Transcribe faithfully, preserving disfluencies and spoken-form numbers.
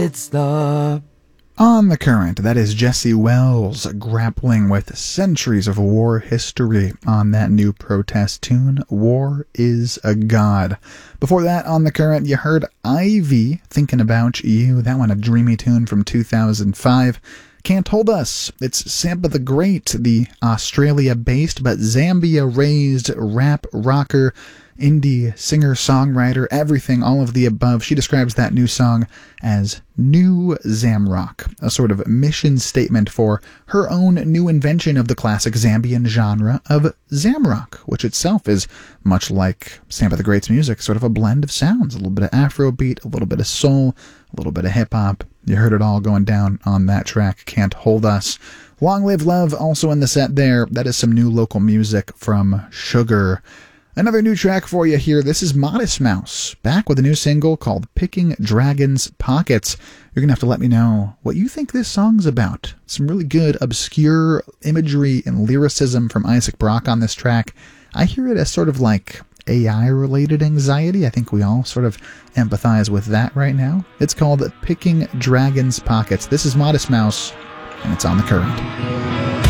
It's the... On the Current, that is Jesse Wells grappling with centuries of war history on that new protest tune, War is a God. Before that, on the Current, you heard Ivy, Thinking About You. That one, a dreamy tune from two thousand five. Can't Hold Us. It's Sampa the Great, the Australia-based but Zambia-raised rap rocker, indie singer-songwriter, everything, all of the above. She describes that new song as New Zamrock, a sort of mission statement for her own new invention of the classic Zambian genre of Zamrock, which itself is much like Sampa the Great's music, sort of a blend of sounds, a little bit of Afrobeat, a little bit of soul, a little bit of hip-hop. You heard it all going down on that track, Can't Hold Us. Long Live Love, also in the set there. That is some new local music from Sugar. Another new track for you here. This is Modest Mouse, back with a new single called Picking Dragons' Pockets. You're going to have to let me know what you think this song's about. Some really good, obscure imagery and lyricism from Isaac Brock on this track. I hear it as sort of like A I-related anxiety. I think we all sort of empathize with that right now. It's called Picking Dragons' Pockets. This is Modest Mouse, and it's on the Current.